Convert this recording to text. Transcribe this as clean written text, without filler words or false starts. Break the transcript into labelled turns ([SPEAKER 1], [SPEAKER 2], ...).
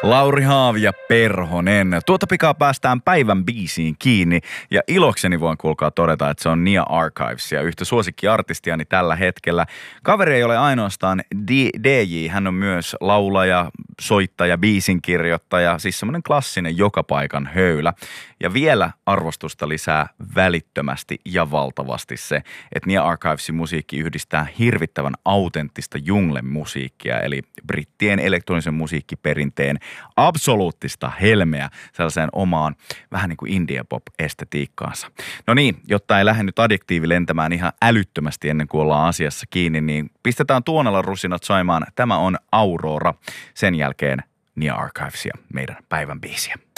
[SPEAKER 1] Lauri Haavi ja Perhonen. Tuota pikaa päästään päivän biisiin kiinni ja ilokseni voin kuulkaa todeta, että se on Nia Archives ja yhtä suosikkiartistiani tällä hetkellä. Kaveri ei ole ainoastaan DJ, hän on myös laulaja, soittaja, biisinkirjoittaja, siis semmoinen klassinen joka paikan höylä. Ja vielä arvostusta lisää välittömästi ja valtavasti se, että Nia Archivesin musiikki yhdistää hirvittävän autenttista jungle-musiikkia, eli brittien elektronisen musiikkiperinteen absoluuttista helmeä sellaiseen omaan vähän niin kuin indie-pop-estetiikkaansa. No niin, jotta ei lähde nyt adjektiivi lentämään ihan älyttömästi ennen kuin ollaan asiassa kiinni, niin pistetään Tuonelan rusinat soimaan. Tämä on Aurora. Sen jälkeen Nia Archivesia, meidän päivän biisiä.